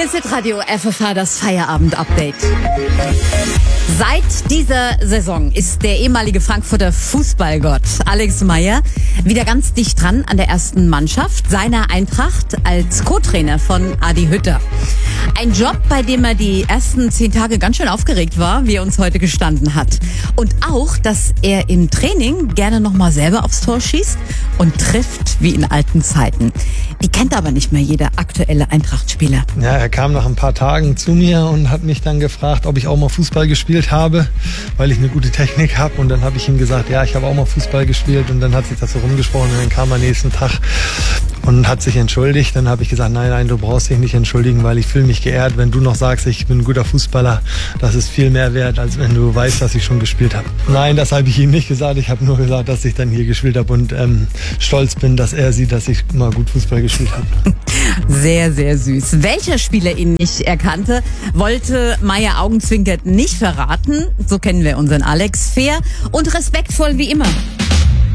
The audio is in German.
Hier ist Radio FFH, das Feierabend-Update. Seit dieser Saison ist der ehemalige Frankfurter Fußballgott Alex Meyer wieder ganz dicht dran an der ersten Mannschaft seiner Eintracht als Co-Trainer von Adi Hütter. Ein Job, bei dem er die ersten 10 Tage ganz schön aufgeregt war, wie er uns heute gestanden hat. Und auch, dass er im Training gerne nochmal selber aufs Tor schießt und trifft wie in alten Zeiten. Die kennt aber nicht mehr jeder aktuelle Eintracht-Spieler. Ja, er kam nach ein paar Tagen zu mir und hat mich dann gefragt, ob ich auch mal Fußball gespielt habe, weil ich eine gute Technik habe. Und dann habe ich ihm gesagt, ja, ich habe auch mal Fußball gespielt. Und dann hat sich das so rumgesprochen und dann kam er nächsten Tag und hat sich entschuldigt. Dann habe ich gesagt, nein, du brauchst dich nicht entschuldigen, weil ich fühle mich geehrt, wenn du noch sagst, ich bin ein guter Fußballer. Das ist viel mehr wert, als wenn du weißt, dass ich schon gespielt habe. Nein, das habe ich ihm nicht gesagt. Ich habe nur gesagt, dass ich dann hier gespielt habe und stolz bin, dass er sieht, dass ich mal gut Fußball gespielt habe. Sehr, sehr süß. Welcher Spieler ihn nicht erkannte, wollte Meyer augenzwinkert nicht verraten. So kennen wir unseren Alex. Fair und respektvoll wie immer.